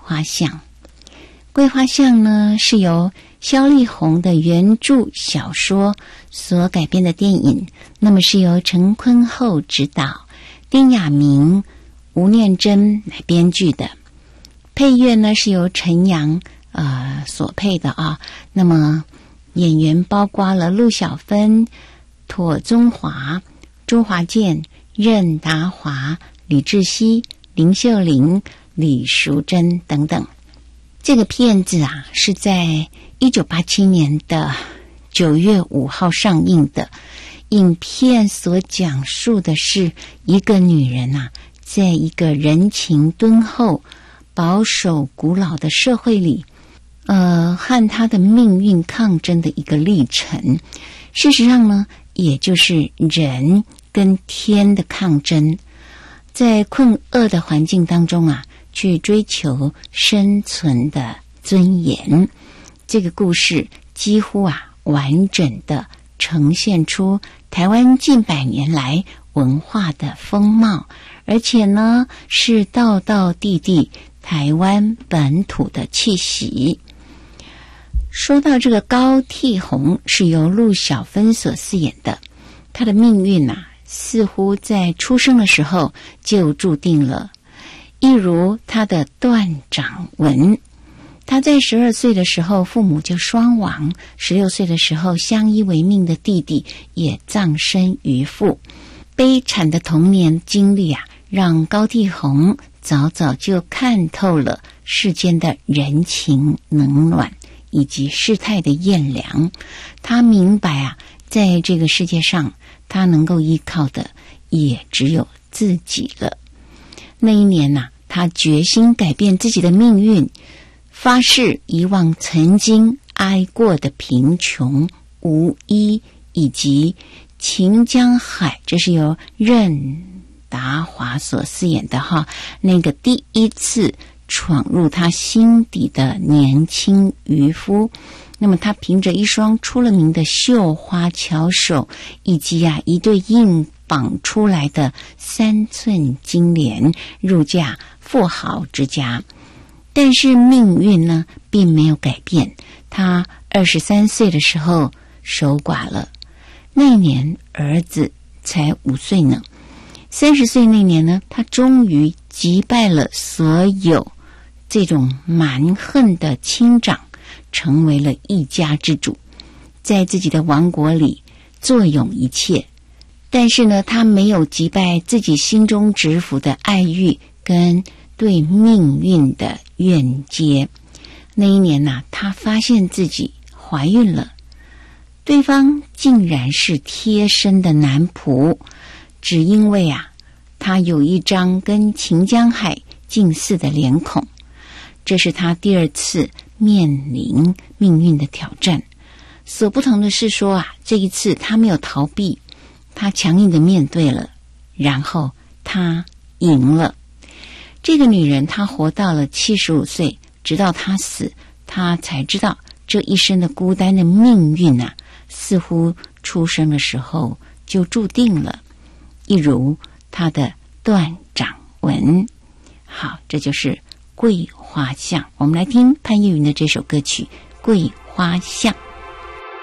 花巷》。桂花巷呢是由萧丽红的原著小说所改编的电影，那么是由陈坤厚执导，丁亚明、吴念真来编剧的。配乐呢是由陈阳所配的啊。那么演员包括了陆小芬、妥宗华、周华健、任达华、李志熙、林秀玲、李淑珍等等。这个片子啊是在1987年的9月5号上映的。影片所讲述的是一个女人啊，在一个人情敦厚、保守古老的社会里，和她的命运抗争的一个历程。事实上呢，也就是人跟天的抗争，在困厄的环境当中啊，去追求生存的尊严。这个故事几乎完整的呈现出台湾近100年来文化的风貌，而且呢是道道地地台湾本土的气息。说到这个高娣红是由陆小芬所饰演的，她的命运似乎在出生的时候就注定了，一如她的段掌文。她在12岁的时候父母就双亡，16岁的时候相依为命的弟弟也葬身鱼腹。悲惨的童年经历让高娣红早早就看透了世间的人情冷暖以及世态的炎凉。她明白在这个世界上她能够依靠的也只有自己了。那一年她决心改变自己的命运，发誓遗忘曾经挨过的贫穷、无依以及秦江海，这是由任达华所饰演的那个第一次闯入他心底的年轻渔夫。那么他凭着一双出了名的绣花巧手，以及一对硬绑出来的3寸金莲，入嫁富豪之家。但是命运呢并没有改变，他23岁的时候守寡了，那年儿子才5岁呢。30岁那年呢，他终于击败了所有这种蛮横的亲长，成为了一家之主，在自己的王国里坐拥一切。但是呢，他没有击败自己心中执服的爱欲跟对命运的怨结。那一年他发现自己怀孕了，对方竟然是贴身的男仆，只因为他有一张跟秦江海近似的脸孔。这是他第2次面临命运的挑战。所不同的是说这一次他没有逃避，他强硬的面对了，然后他赢了。这个女人她活到了75岁，直到她死，她才知道这一生的孤单的命运似乎出生的时候就注定了，一如她的段掌文。好，这就是桂花巷。我们来听潘越云的这首歌曲《桂花巷》。